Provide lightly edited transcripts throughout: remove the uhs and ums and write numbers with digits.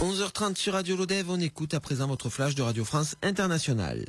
11h30 sur Radio Lodève, on écoute à présent votre flash de Radio France Internationale.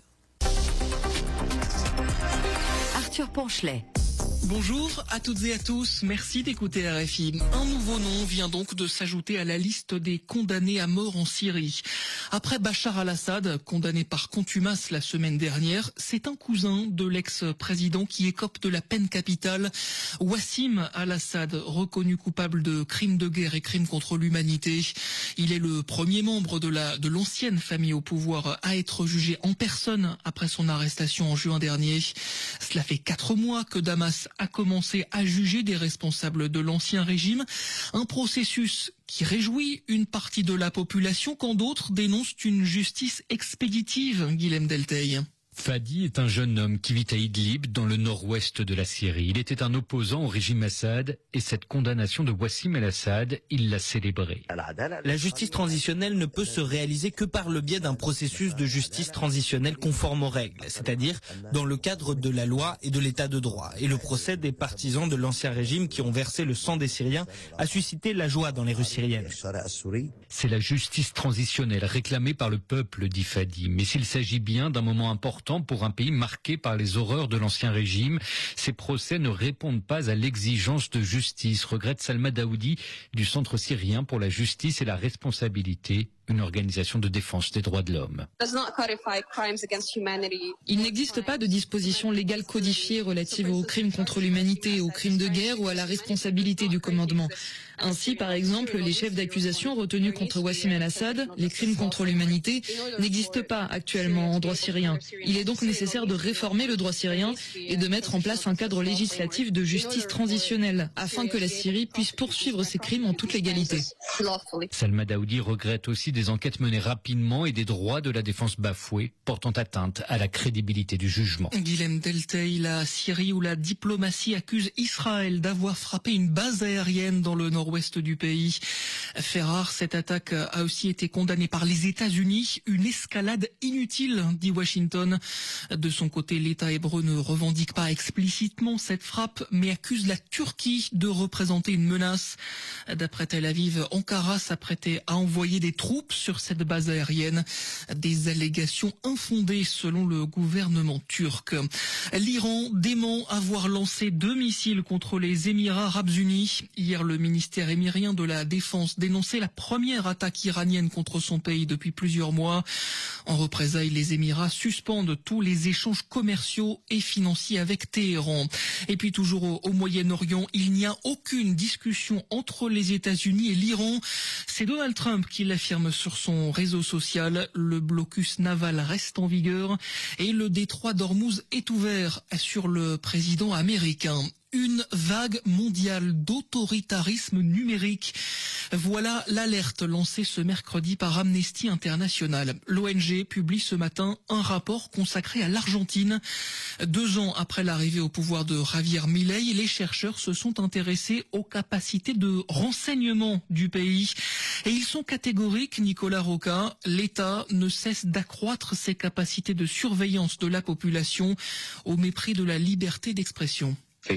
Arthur Ponchelet. Bonjour à toutes et à tous, merci d'écouter RFI. Un nouveau nom vient donc de s'ajouter à la liste des condamnés à mort en Syrie. Après Bachar al-Assad, condamné par contumace la semaine dernière, c'est un cousin de l'ex-président qui écope de la peine capitale. Wassim al-Assad, reconnu coupable de crimes de guerre et crimes contre l'humanité. Il est le premier membre de l'ancienne famille au pouvoir à être jugé en personne après son arrestation en juin dernier. Cela fait 4 mois que Damas a commencé à juger des responsables de l'ancien régime, un processus qui réjouit une partie de la population quand d'autres dénoncent une justice expéditive, Guilhem Delteil. Fadi est un jeune homme qui vit à Idlib, dans le nord-ouest de la Syrie. Il était un opposant au régime Assad et cette condamnation de Wassim al-Assad, il l'a célébrée. La justice transitionnelle ne peut se réaliser que par le biais d'un processus de justice transitionnelle conforme aux règles, c'est-à-dire dans le cadre de la loi et de l'état de droit. Et le procès des partisans de l'ancien régime qui ont versé le sang des Syriens a suscité la joie dans les rues syriennes. C'est la justice transitionnelle réclamée par le peuple, dit Fadi. Mais s'il s'agit bien d'un moment important pour un pays marqué par les horreurs de l'ancien régime, ces procès ne répondent pas à l'exigence de justice, regrette Salma Daoudi du Centre syrien pour la justice et la responsabilité, une organisation de défense des droits de l'homme. Il n'existe pas de disposition légale codifiée relative aux crimes contre l'humanité, aux crimes de guerre ou à la responsabilité du commandement. Ainsi, par exemple, les chefs d'accusation retenus contre Wassim al-Assad, les crimes contre l'humanité, n'existent pas actuellement en droit syrien. Il est donc nécessaire de réformer le droit syrien et de mettre en place un cadre législatif de justice transitionnelle afin que la Syrie puisse poursuivre ses crimes en toute légalité. Salma Daoudi regrette aussi des enquêtes menées rapidement et des droits de la défense bafoués, portant atteinte à la crédibilité du jugement. Guilhem Delteil, la Syrie où la diplomatie accuse Israël d'avoir frappé une base aérienne dans le nord-ouest du pays. Fait rare, cette attaque a aussi été condamnée par les États-Unis. Une escalade inutile, dit Washington. De son côté, l'État hébreu ne revendique pas explicitement cette frappe, mais accuse la Turquie de représenter une menace. D'après Tel Aviv, Ankara s'apprêtait à envoyer des troupes sur cette base aérienne. Des allégations infondées selon le gouvernement turc. L'Iran dément avoir lancé 2 missiles contre les Émirats arabes unis. Hier, le ministère émirien de la Défense dénonçait la première attaque iranienne contre son pays depuis plusieurs mois. En représailles, les Émirats suspendent tous les échanges commerciaux et financiers avec Téhéran. Et puis toujours au Moyen-Orient, il n'y a aucune discussion entre les États-Unis et l'Iran. C'est Donald Trump qui l'affirme sur son réseau social. Le blocus naval reste en vigueur et le détroit d'Ormuz est ouvert, assure le président américain. Une vague mondiale d'autoritarisme numérique. Voilà l'alerte lancée ce mercredi par Amnesty International. L'ONG publie ce matin un rapport consacré à l'Argentine. 2 ans après l'arrivée au pouvoir de Javier Milei, les chercheurs se sont intéressés aux capacités de renseignement du pays. Et ils sont catégoriques, Nicolas Roca, l'État ne cesse d'accroître ses capacités de surveillance de la population au mépris de la liberté d'expression.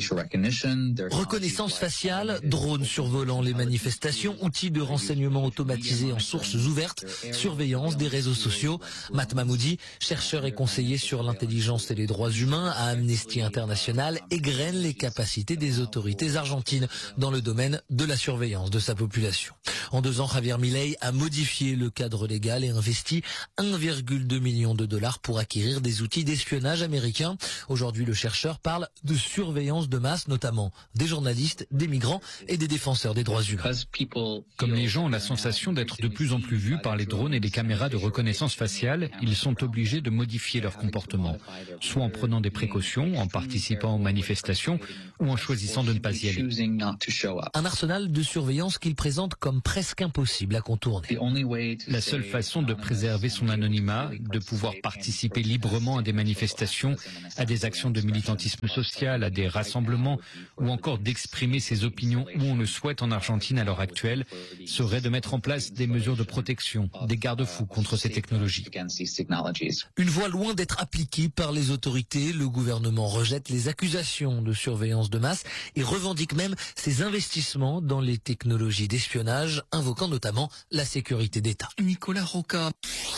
Reconnaissance faciale, drones survolant les manifestations, outils de renseignement automatisés en sources ouvertes, surveillance des réseaux sociaux. Matt Mahmoudi, chercheur et conseiller sur l'intelligence et les droits humains à Amnesty International, égrène les capacités des autorités argentines dans le domaine de la surveillance de sa population. En 2 ans, Javier Milei a modifié le cadre légal et investi 1,2 million de dollars pour acquérir des outils d'espionnage américains. Aujourd'hui, le chercheur parle de surveillance de masse, notamment des journalistes, des migrants et des défenseurs des droits humains. Comme les gens ont la sensation d'être de plus en plus vus par les drones et les caméras de reconnaissance faciale, ils sont obligés de modifier leur comportement, soit en prenant des précautions, en participant aux manifestations ou en choisissant de ne pas y aller. Un arsenal de surveillance qu'il présente comme presque impossible à contourner. La seule façon de préserver son anonymat, de pouvoir participer librement à des manifestations, à des actions de militantisme social, à des rassemblements rassemblement ou encore d'exprimer ses opinions où on le souhaite en Argentine à l'heure actuelle serait de mettre en place des mesures de protection, des garde-fous contre ces technologies. Une voie loin d'être appliquée par les autorités, le gouvernement rejette les accusations de surveillance de masse et revendique même ses investissements dans les technologies d'espionnage, invoquant notamment la sécurité d'État. Nicolas Roca.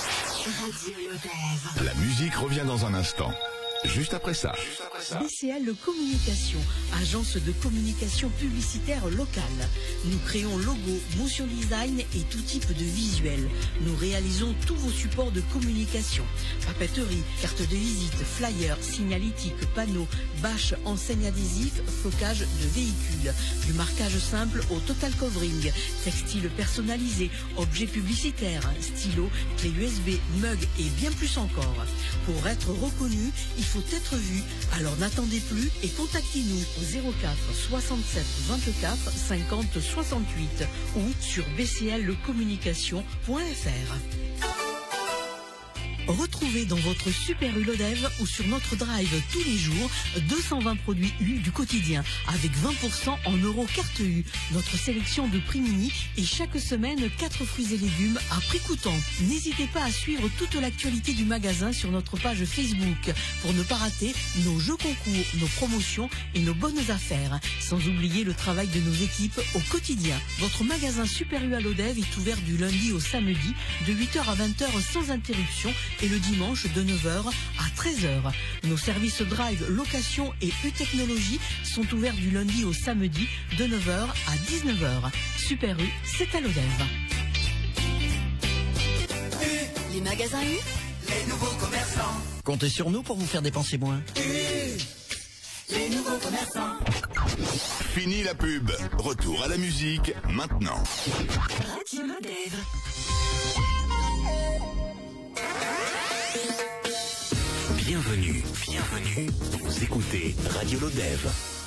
La musique revient dans un instant. Juste après ça. BCL Communication, agence de communication publicitaire locale. Nous créons logos, motion design et tout type de visuels. Nous réalisons tous vos supports de communication. Papeterie, carte de visite, flyers, signalétique, panneaux, bâches, enseignes adhésifs, flocage de véhicules. Du marquage simple au total covering. Textile personnalisé, objets publicitaires, stylos, clés USB, mugs et bien plus encore. Pour être reconnu, il faut être vu. Alors n'attendez plus et contactez-nous au 04 67 24 50 68 ou sur bcllecommunication.fr. Retrouvez dans votre Super U Lodève ou sur notre drive tous les jours 220 produits U du quotidien avec 20% en euros carte U, notre sélection de prix mini et chaque semaine 4 fruits et légumes à prix coûtant. N'hésitez pas à suivre toute l'actualité du magasin sur notre page Facebook pour ne pas rater nos jeux concours, nos promotions et nos bonnes affaires. Sans oublier le travail de nos équipes au quotidien. Votre magasin Super U à Lodève est ouvert du lundi au samedi de 8h à 20h sans interruption et le dimanche de 9h à 13h. Nos services drive, location et U-Technologie sont ouverts du lundi au samedi de 9h à 19h. Super U, c'est à Lodève. Les magasins U, les nouveaux commerçants. Comptez sur nous pour vous faire dépenser moins. Les nouveaux commerçants. Fini la pub. Retour à la musique maintenant. Radio Lodève. Bienvenue. Vous écoutez Radio Lodève.